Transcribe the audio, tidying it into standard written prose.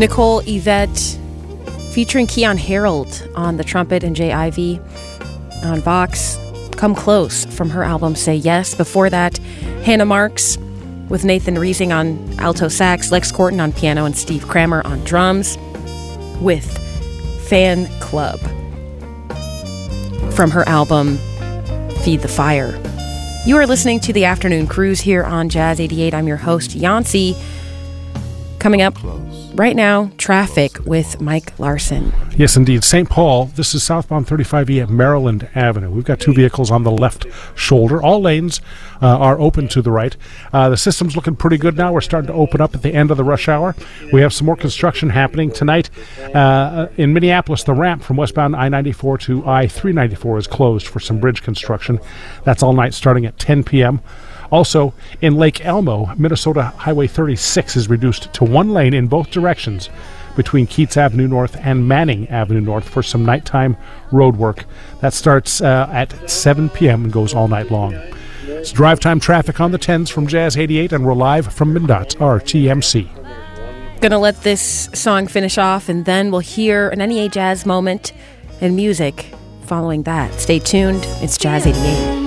Nicole Yvette featuring Keon Harold on the trumpet and Jay Ivey on Vox. Come Close from her album Say Yes. Before that, Hannah Marks with Nathan Reesing on alto sax, Lex Corton on piano, and Steve Kramer on drums with Fan Club from her album Feed the Fire. You are listening to The Afternoon Cruise here on Jazz 88. I'm your host, Yancy. Coming up right now, traffic with Mike Larson. Yes, indeed. St. Paul, this is southbound 35E at Maryland Avenue. We've got two vehicles on the left shoulder. All lanes are open to the right. The system's looking pretty good now. We're starting to open up at the end of the rush hour. We have some more construction happening tonight. In Minneapolis, the ramp from westbound I-94 to I-394 is closed for some bridge construction. That's all night starting at 10 p.m. Also, in Lake Elmo, Minnesota Highway 36 is reduced to one lane in both directions between Keats Avenue North and Manning Avenue North for some nighttime road work. That starts at 7 p.m. and goes all night long. It's drive time traffic on the 10s from Jazz 88, and we're live from MnDOT's RTMC. Gonna let this song finish off, and then we'll hear an NEA Jazz moment and music following that. Stay tuned. It's Jazz 88.